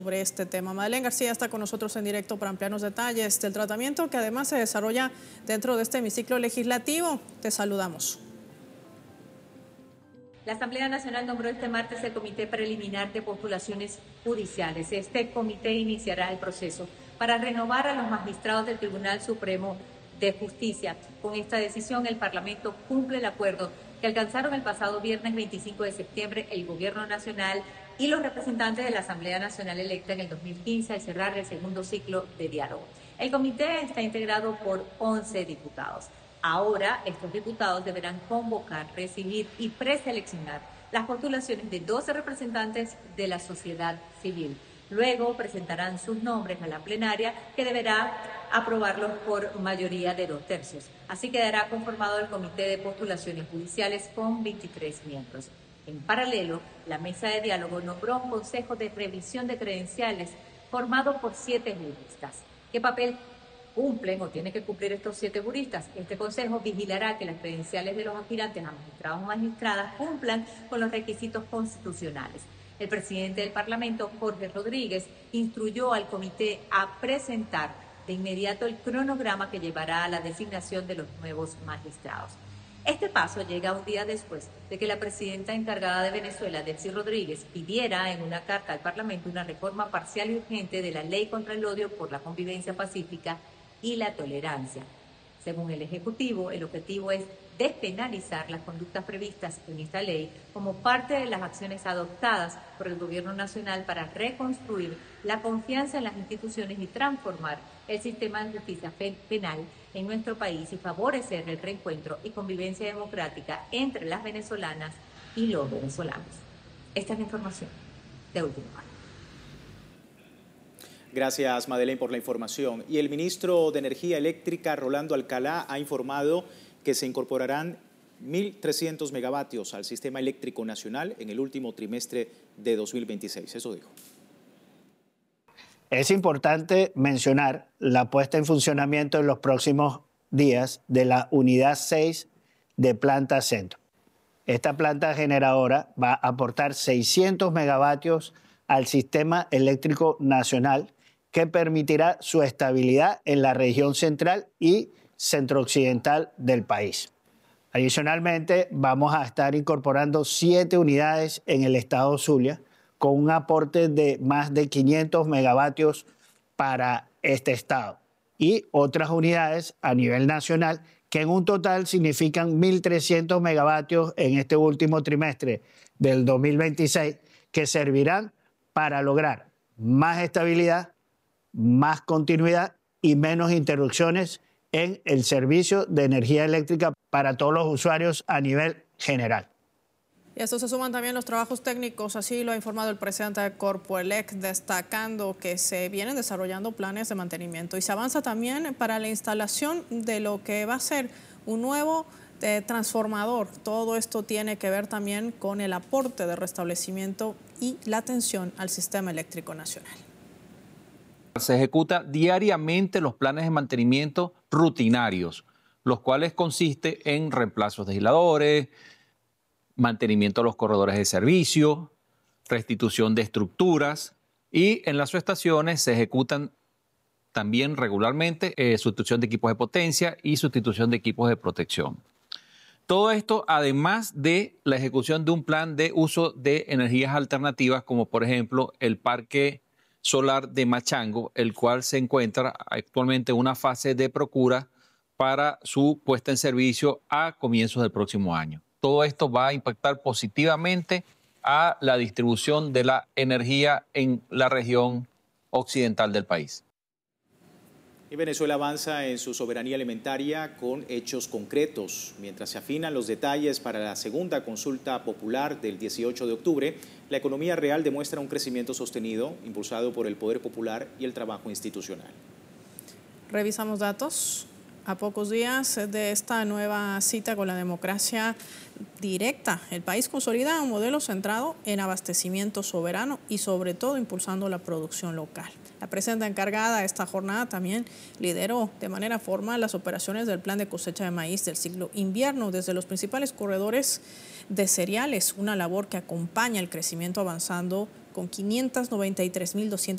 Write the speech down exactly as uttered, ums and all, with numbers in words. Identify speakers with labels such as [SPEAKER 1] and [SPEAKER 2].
[SPEAKER 1] Sobre este tema. Madeleine García está con nosotros en directo para ampliarnos detalles del tratamiento que además se desarrolla dentro de este hemiciclo legislativo. Te saludamos.
[SPEAKER 2] La Asamblea Nacional nombró este martes el Comité Preliminar de Postulaciones Judiciales. Este comité iniciará el proceso para renovar a los magistrados del Tribunal Supremo de Justicia. Con esta decisión, el Parlamento cumple el acuerdo que alcanzaron el pasado viernes veinticinco de septiembre el Gobierno Nacional y los representantes de la Asamblea Nacional electa en el dos mil quince al cerrar el segundo ciclo de diálogo. El comité está integrado por once diputados. Ahora, estos diputados deberán convocar, recibir y preseleccionar las postulaciones de doce representantes de la sociedad civil. Luego presentarán sus nombres a la plenaria, que deberá aprobarlos por mayoría de dos tercios. Así quedará conformado el Comité de Postulaciones Judiciales con veintitrés miembros. En paralelo, la mesa de diálogo nombró un consejo de revisión de credenciales formado por siete juristas. ¿Qué papel cumplen o tienen que cumplir estos siete juristas? Este consejo vigilará que las credenciales de los aspirantes a magistrados o magistradas cumplan con los requisitos constitucionales. El presidente del Parlamento, Jorge Rodríguez, instruyó al comité a presentar de inmediato el cronograma que llevará a la designación de los nuevos magistrados. Este paso llega un día después de que la presidenta encargada de Venezuela, Delcy Rodríguez, pidiera en una carta al Parlamento una reforma parcial y urgente de la Ley contra el Odio por la Convivencia Pacífica y la Tolerancia. Según el Ejecutivo, el objetivo es despenalizar las conductas previstas en esta ley como parte de las acciones adoptadas por el Gobierno Nacional para reconstruir la confianza en las instituciones y transformar el sistema de justicia penal en nuestro país y favorecer el reencuentro y convivencia democrática entre las venezolanas y los venezolanos. Esta es la información de última hora.
[SPEAKER 3] Gracias, Madeleine, por la información. Y el ministro de Energía Eléctrica, Rolando Alcalá, ha informado que se incorporarán mil trescientos megavatios al sistema eléctrico nacional en el último trimestre de dos mil veintiséis. Eso dijo.
[SPEAKER 4] Es importante mencionar la puesta en funcionamiento en los próximos días de la unidad seis de Planta Centro. Esta planta generadora va a aportar seiscientos megavatios al sistema eléctrico nacional, que permitirá su estabilidad en la región central y centro-occidental del país. Adicionalmente, vamos a estar incorporando siete unidades en el estado Zulia, con un aporte de más de quinientos megavatios para este estado, y otras unidades a nivel nacional que en un total significan mil trescientos megavatios en este último trimestre del dos mil veintiséis, que servirán para lograr más estabilidad, más continuidad y menos interrupciones en el servicio de energía eléctrica para todos los usuarios a nivel general.
[SPEAKER 1] Y a esto se suman también los trabajos técnicos, así lo ha informado el presidente de Corpoelec, destacando que se vienen desarrollando planes de mantenimiento y se avanza también para la instalación de lo que va a ser un nuevo eh, transformador. Todo esto tiene que ver también con el aporte de restablecimiento y la atención al sistema eléctrico nacional.
[SPEAKER 5] Se ejecuta diariamente los planes de mantenimiento rutinarios, los cuales consisten en reemplazos de aisladores, mantenimiento de los corredores de servicio, restitución de estructuras, y en las subestaciones se ejecutan también regularmente eh, sustitución de equipos de potencia y sustitución de equipos de protección. Todo esto además de la ejecución de un plan de uso de energías alternativas, como por ejemplo el parque solar de Machango, el cual se encuentra actualmente en una fase de procura para su puesta en servicio a comienzos del próximo año. Todo esto va a impactar positivamente a la distribución de la energía en la región occidental del país.
[SPEAKER 3] Y Venezuela avanza en su soberanía alimentaria con hechos concretos. Mientras se afinan los detalles para la segunda consulta popular del dieciocho de octubre, la economía real demuestra un crecimiento sostenido, impulsado por el poder popular y el trabajo institucional.
[SPEAKER 1] Revisamos datos. A pocos días de esta nueva cita con la democracia directa, el país consolida un modelo centrado en abastecimiento soberano y sobre todo impulsando la producción local. La presidenta encargada de esta jornada también lideró de manera formal las operaciones del plan de cosecha de maíz del ciclo invierno desde los principales corredores de cereales, una labor que acompaña el crecimiento avanzando con quinientas noventa y tres mil doscientas